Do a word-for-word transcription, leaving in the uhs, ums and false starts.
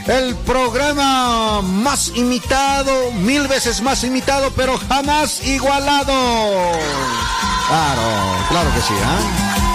el programa más imitado, mil veces más imitado, pero jamás igualado. Claro, claro que sí, ¿eh?